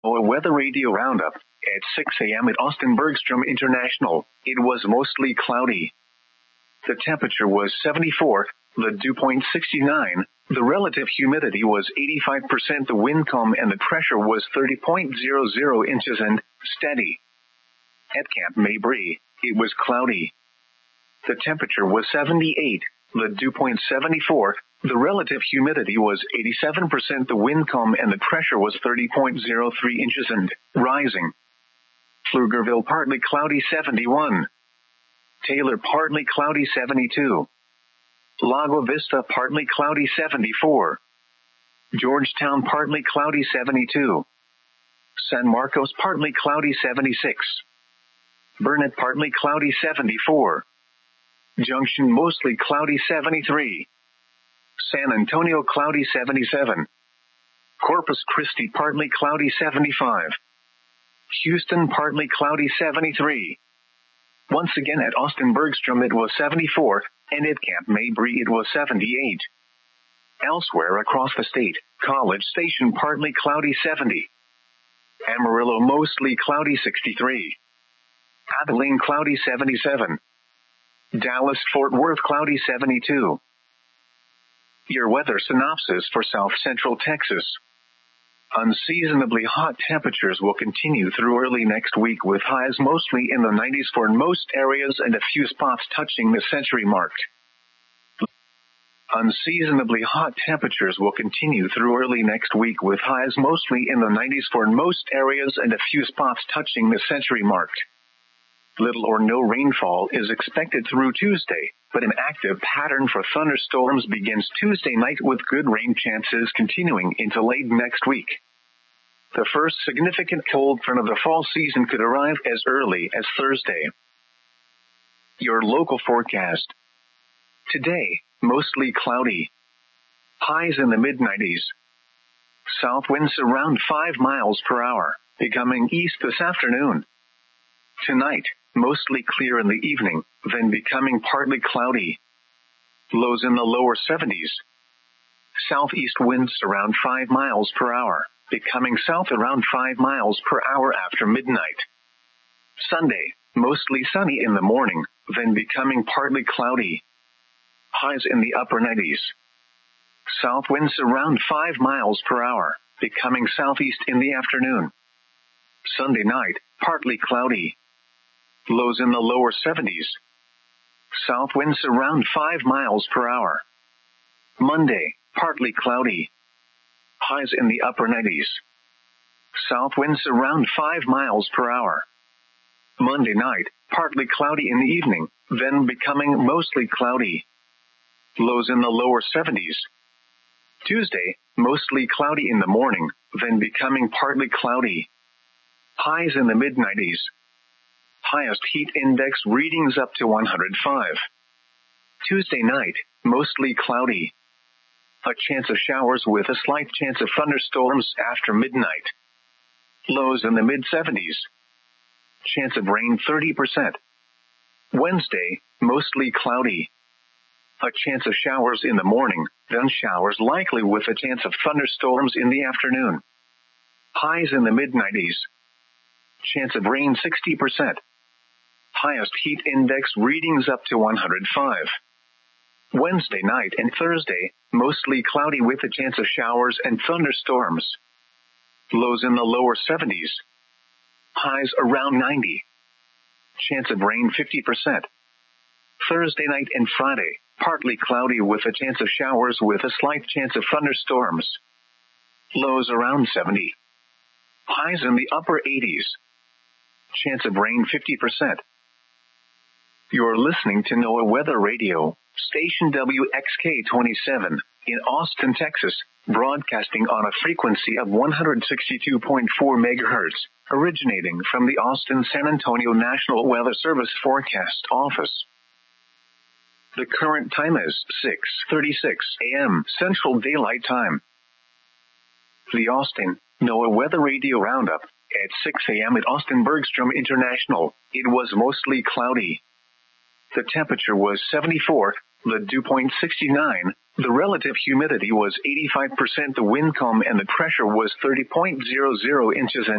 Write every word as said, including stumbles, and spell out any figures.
A weather radio roundup. At six a.m. at Austin Bergstrom International, it was mostly cloudy. The temperature was seventy-four, the dew point sixty-nine, the relative humidity was eighty-five percent, the wind calm and the pressure was thirty point zero zero inches and steady. At Camp Mabry, it was cloudy. The temperature was seventy-eight, the dew point seventy-four, the relative humidity was eighty-seven percent, the wind calm and the pressure was thirty point zero three inches and rising. Pflugerville partly cloudy seventy-one. Taylor partly cloudy seventy-two. Lago Vista partly cloudy seventy-four. Georgetown partly cloudy seventy-two. San Marcos partly cloudy seventy-six. Burnett partly cloudy seventy-four. Junction mostly cloudy seventy-three. San Antonio cloudy seventy-seven. Corpus Christi partly cloudy seventy-five. Houston partly cloudy seventy-three. Once again at Austin Bergstrom it was seventy-four, and at Camp Mabry it was seventy-eight. Elsewhere across the state, College Station partly cloudy seventy. Amarillo mostly cloudy sixty-three. Abilene cloudy seventy-seven. Dallas Fort Worth cloudy seventy-two. Your weather synopsis for South Central Texas. Unseasonably hot temperatures will continue through early next week with highs mostly in the nineties for most areas and a few spots touching the century mark. Unseasonably hot temperatures will continue through early next week with highs mostly in the nineties for most areas and a few spots touching the century mark. Little or no rainfall is expected through Tuesday, but an active pattern for thunderstorms begins Tuesday night with good rain chances continuing into late next week. The first significant cold front of the fall season could arrive as early as Thursday. Your local forecast. Today, mostly cloudy. Highs in the mid nineties. South winds around five miles per hour, becoming east this afternoon. Tonight, mostly clear in the evening, then becoming partly cloudy. Lows in the lower seventies. Southeast winds around five miles per hour, becoming south around five miles per hour after midnight. Sunday, mostly sunny in the morning, then becoming partly cloudy. Highs in the upper nineties. South winds around five miles per hour, becoming southeast in the afternoon. Sunday night, partly cloudy. Lows in the lower seventies. South winds around five miles per hour. Monday, partly cloudy. Highs in the upper nineties. South winds around five miles per hour. Monday night, partly cloudy in the evening, then becoming mostly cloudy. Lows in the lower seventies. Tuesday, mostly cloudy in the morning, then becoming partly cloudy. Highs in the mid nineties. Highest heat index readings up to one hundred five. Tuesday night, mostly cloudy. A chance of showers with a slight chance of thunderstorms after midnight. Lows in the mid seventies. Chance of rain thirty percent. Wednesday, mostly cloudy. A chance of showers in the morning, then showers likely with a chance of thunderstorms in the afternoon. Highs in the mid nineties. Chance of rain sixty percent. Highest heat index readings up to one hundred five. Wednesday night and Thursday, mostly cloudy with a chance of showers and thunderstorms. Lows in the lower seventies. Highs around ninety. Chance of rain fifty percent. Thursday night and Friday, partly cloudy with a chance of showers with a slight chance of thunderstorms. Lows around seventy. Highs in the upper eighties. Chance of rain fifty percent. You're listening to NOAA Weather Radio, station W X K twenty-seven, in Austin, Texas, broadcasting on a frequency of one hundred sixty-two point four megahertz, originating from the Austin San Antonio National Weather Service Forecast Office. The current time is six thirty-six a.m. Central Daylight Time. The Austin NOAA Weather Radio Roundup. At six a.m. at Austin Bergstrom International, it was mostly cloudy. The temperature was seventy-four, the dew point sixty-nine, the relative humidity was eighty-five percent, the wind calm and the pressure was thirty point zero zero inches and